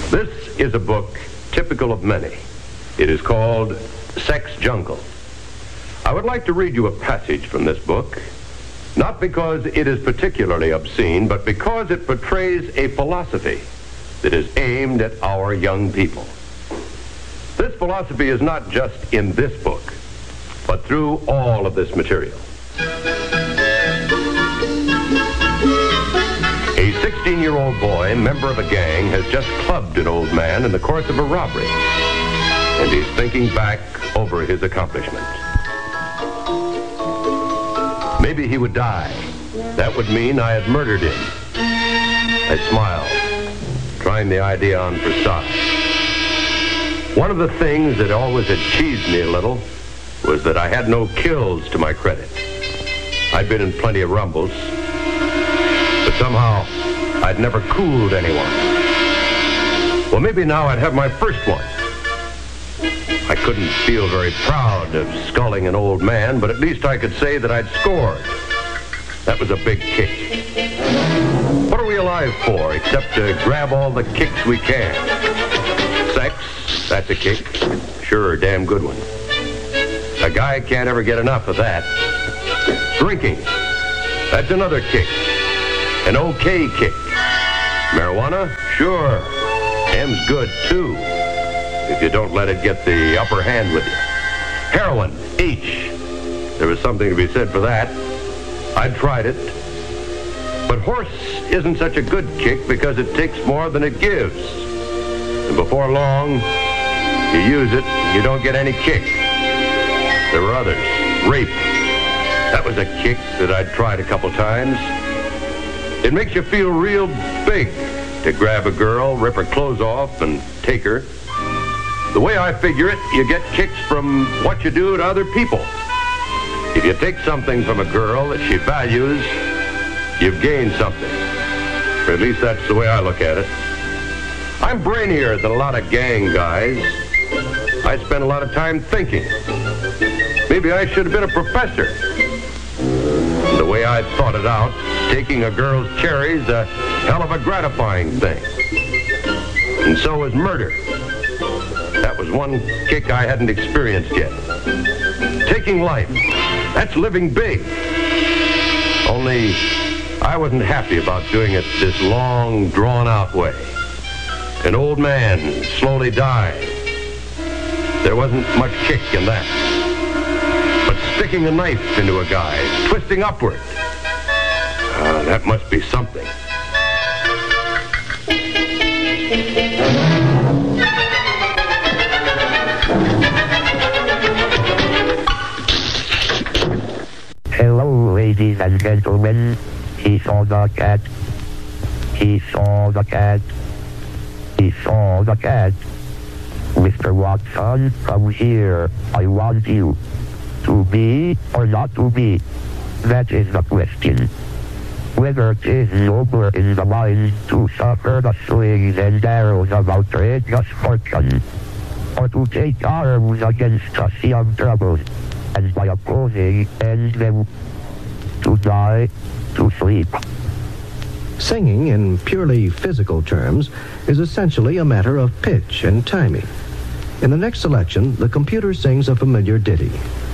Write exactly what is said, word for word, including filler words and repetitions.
This is a book typical of many. It is called Sex Jungle. I would like to read you a passage from this book, not because it is particularly obscene, but because it portrays a philosophy that is aimed at our young people. This philosophy is not just in this book, but through all of this material. A sixteen-year-old boy, member of a gang, has just clubbed an old man in the course of a robbery, and he's thinking back over his accomplishments. Maybe he would die. That would mean I had murdered him. I smiled, trying the idea on for size. One of the things that always had cheesed me a little was that I had no kills to my credit. I'd been in plenty of rumbles, but somehow I'd never cooled anyone. Well, maybe now I'd have my first one. I couldn't feel very proud of sculling an old man, but at least I could say that I'd scored. That was a big kick. What are we alive for except to grab all the kicks we can? Sex, that's a kick. Sure, a damn good one. A guy can't ever get enough of that. Drinking, that's another kick. An okay kick. Marijuana? Sure. M's good, too, if you don't let it get the upper hand with you. Heroin, H. There was something to be said for that. I'd tried it. But horse isn't such a good kick because it takes more than it gives. And before long, you use it, you don't get any kick. There were others. Rape. That was a kick that I'd tried a couple times. It makes you feel real big to grab a girl, rip her clothes off, and take her. The way I figure it, you get kicks from what you do to other people. If you take something from a girl that she values, you've gained something. Or at least that's the way I look at it. I'm brainier than a lot of gang guys. I spend a lot of time thinking. Maybe I should have been a professor. The way I thought it out, taking a girl's cherry's a hell of a gratifying thing. And so is murder. That was one kick I hadn't experienced yet. Taking life, that's living big. Only I wasn't happy about doing it this long, drawn-out way. An old man slowly died. There wasn't much kick in that. But sticking a knife into a guy, twisting upward, uh, that must be something. Hello, ladies and gentlemen. He saw the cat. He saw the cat. He saw the cat. Mister Watson, come here. I want you. To be or not to be? That is the question. Whether it is nobler in the mind to suffer the slings and arrows of outrageous fortune, or to take arms against a sea of troubles, and by opposing end them, to die, to sleep. Singing, in purely physical terms, is essentially a matter of pitch and timing. In the next selection, the computer sings a familiar ditty.